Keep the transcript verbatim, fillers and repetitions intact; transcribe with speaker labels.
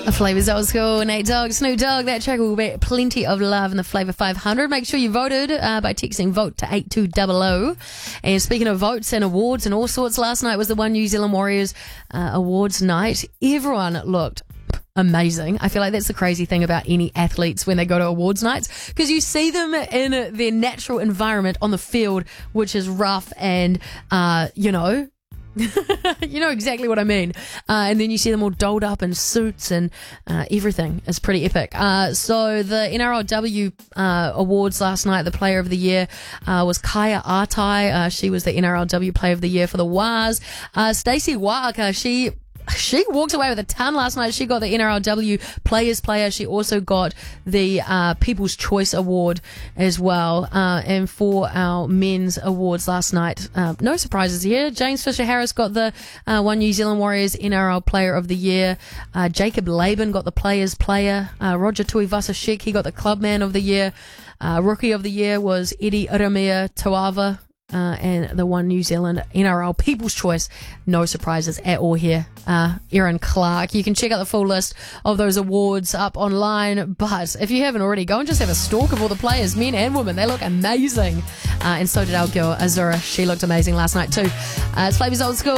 Speaker 1: The Flavours Old School, Nate Dogg, Snoop Dogg. That track will get plenty of love in the Flavour five hundred. Make sure you voted uh, by texting vote to eight two zero zero. And speaking of votes and awards and all sorts, last night was the One New Zealand Warriors uh, awards night. Everyone looked amazing. I feel like that's the crazy thing about any athletes when they go to awards nights, because you see them in their natural environment on the field, which is rough and, uh, you know, you know exactly what I mean. Uh, and then you see them all dolled up in suits and uh, everything is pretty epic. Uh, so the N R L W uh, awards last night, the Player of the Year uh, was Kaya Artai. Uh, she was the N R L W Player of the Year for the Waz. Uh, Stacey Waka, she... She walked away with a ton last night. She got the N R L W Players Player. She also got the uh, People's Choice Award as well. Uh, and for our men's awards last night, uh, no surprises here. James Fisher-Harris got the uh, One New Zealand Warriors N R L Player of the Year. Uh, Jacob Laban got the Players Player. Uh, Roger Tuivasa-Sheck, he got the Clubman of the Year. Uh, Rookie of the Year was Eddie Iramia Tuava. Uh, and the One New Zealand N R L People's Choice. No surprises at all here. Uh, Erin Clark. You can check out the full list of those awards up online, but if you haven't already, go and just have a stalk of all the players, men and women. They look amazing. Uh, and so did our girl Azura. She looked amazing last night too. Uh, it's Flavours Old School.